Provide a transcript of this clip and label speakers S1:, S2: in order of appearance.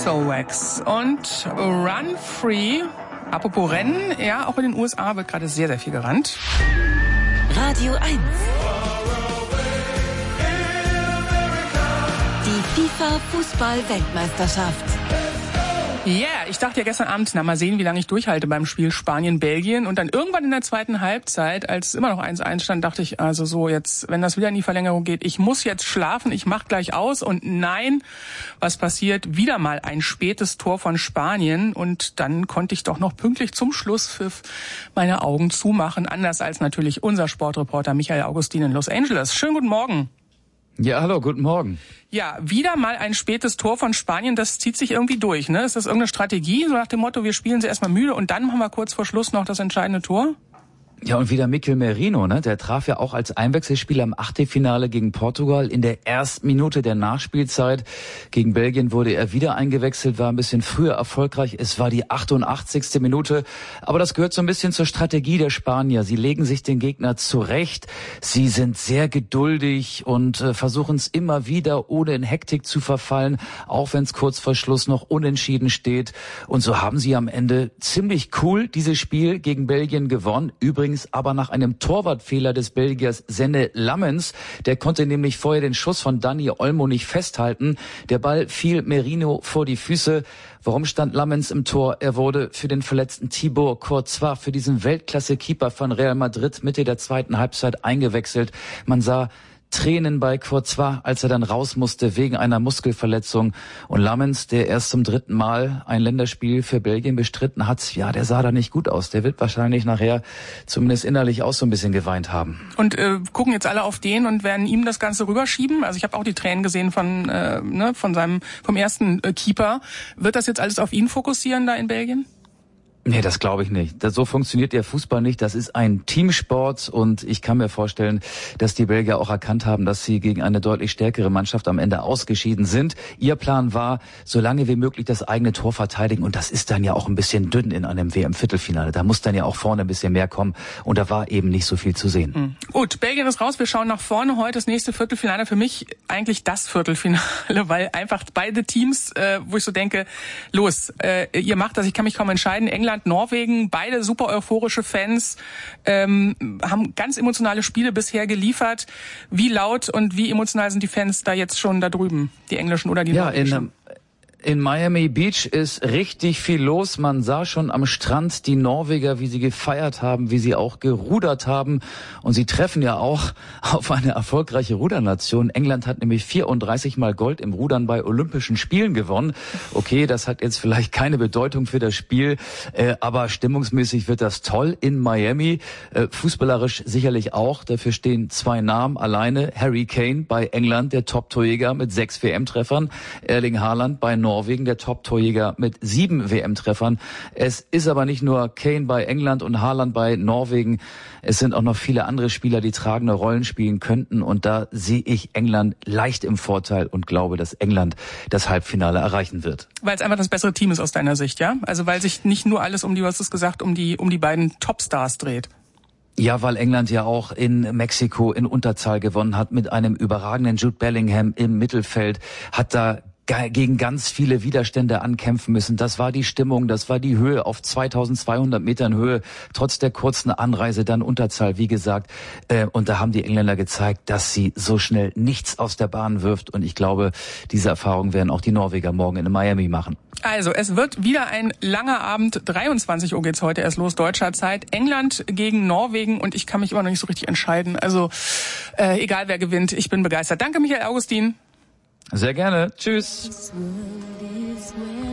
S1: Soulwax und Run Free. Apropos Rennen, ja, auch in den USA wird gerade sehr, sehr viel gerannt.
S2: Radio 1. Die FIFA-Fußball-Weltmeisterschaft.
S1: Ja, ich dachte ja gestern Abend, mal sehen, wie lange ich durchhalte beim Spiel Spanien-Belgien. Und dann irgendwann in der zweiten Halbzeit, als es immer noch 1-1 stand, dachte ich, also so jetzt, wenn das wieder in die Verlängerung geht, ich muss jetzt schlafen, ich mach gleich aus. Und nein, was passiert? Wieder mal ein spätes Tor von Spanien. Und dann konnte ich doch noch pünktlich zum Schlusspfiff meine Augen zumachen. Anders als natürlich unser Sportreporter Michael Augustin in Los Angeles. Schönen guten Morgen.
S3: Ja, hallo, guten Morgen.
S1: Ja, wieder mal ein spätes Tor von Spanien, das zieht sich irgendwie durch, ne? Ist das irgendeine Strategie, so nach dem Motto, wir spielen sie erstmal müde und dann machen wir kurz vor Schluss noch das entscheidende Tor?
S3: Ja, und wieder Mikel Merino, ne? Der traf ja auch als Einwechselspieler im Achtelfinale gegen Portugal in der ersten Minute der Nachspielzeit. Gegen Belgien wurde er wieder eingewechselt, war ein bisschen früher erfolgreich. Es war die 88. Minute. Aber das gehört so ein bisschen zur Strategie der Spanier. Sie legen sich den Gegner zurecht. Sie sind sehr geduldig und versuchen es immer wieder, ohne in Hektik zu verfallen, auch wenn es kurz vor Schluss noch unentschieden steht. Und so haben sie am Ende ziemlich cool dieses Spiel gegen Belgien gewonnen. Übrigens aber nach einem Torwartfehler des Belgiers Senne Lammens. Der konnte nämlich vorher den Schuss von Dani Olmo nicht festhalten. Der Ball fiel Merino vor die Füße. Warum stand Lammens im Tor? Er wurde für den verletzten Thibaut Courtois, für diesen Weltklasse-Keeper von Real Madrid, Mitte der zweiten Halbzeit eingewechselt. Man sah Tränen bei Courtois, als er dann raus musste wegen einer Muskelverletzung. Und Lammens, der erst zum 3. Mal ein Länderspiel für Belgien bestritten hat, ja, der sah da nicht gut aus. Der wird wahrscheinlich nachher zumindest innerlich auch so ein bisschen geweint haben.
S1: Und gucken jetzt alle auf den und werden ihm das Ganze rüberschieben. Also ich habe auch die Tränen gesehen vom ersten Keeper. Wird das jetzt alles auf ihn fokussieren da in Belgien?
S3: Nee, das glaube ich nicht. So funktioniert der Fußball nicht. Das ist ein Teamsport und ich kann mir vorstellen, dass die Belgier auch erkannt haben, dass sie gegen eine deutlich stärkere Mannschaft am Ende ausgeschieden sind. Ihr Plan war, so lange wie möglich das eigene Tor verteidigen und das ist dann ja auch ein bisschen dünn in einem WM-Viertelfinale. Da muss dann ja auch vorne ein bisschen mehr kommen und da war eben nicht so viel zu sehen.
S1: Gut, Belgien ist raus. Wir schauen nach vorne. Heute das nächste Viertelfinale. Für mich eigentlich das Viertelfinale, weil einfach beide Teams, wo ich so denke, los, ihr macht das, ich kann mich kaum entscheiden. England, Norwegen, beide super euphorische Fans, haben ganz emotionale Spiele bisher geliefert. Wie laut und wie emotional sind die Fans da jetzt schon da drüben, die englischen oder die norwegischen?
S3: In Miami Beach ist richtig viel los. Man sah schon am Strand die Norweger, wie sie gefeiert haben, wie sie auch gerudert haben. Und sie treffen ja auch auf eine erfolgreiche Rudernation. England hat nämlich 34 Mal Gold im Rudern bei Olympischen Spielen gewonnen. Okay, das hat jetzt vielleicht keine Bedeutung für das Spiel, aber stimmungsmäßig wird das toll in Miami. Fußballerisch sicherlich auch. Dafür stehen 2 Namen alleine. Harry Kane bei England, der Top-Torjäger mit 6 WM-Treffern. Erling Haaland bei Norwegen, der Top-Torjäger mit 7 WM-Treffern. Es ist aber nicht nur Kane bei England und Haaland bei Norwegen. Es sind auch noch viele andere Spieler, die tragende Rollen spielen könnten. Und da sehe ich England leicht im Vorteil und glaube, dass England das Halbfinale erreichen wird.
S1: Weil es einfach das bessere Team ist aus deiner Sicht, ja? Also weil sich nicht nur alles du hast es gesagt, um die beiden Topstars dreht.
S3: Ja, weil England ja auch in Mexiko in Unterzahl gewonnen hat mit einem überragenden Jude Bellingham im Mittelfeld, hat da gegen ganz viele Widerstände ankämpfen müssen. Das war die Stimmung, das war die Höhe auf 2200 Metern Höhe, trotz der kurzen Anreise dann Unterzahl, wie gesagt. Und da haben die Engländer gezeigt, dass sie so schnell nichts aus der Bahn wirft. Und ich glaube, diese Erfahrung werden auch die Norweger morgen in Miami machen.
S1: Also, es wird wieder ein langer Abend. 23 Uhr geht's heute erst los, deutscher Zeit. England gegen Norwegen und ich kann mich immer noch nicht so richtig entscheiden. Also, egal wer gewinnt, ich bin begeistert. Danke, Michael Augustin.
S3: Sehr gerne. Tschüss.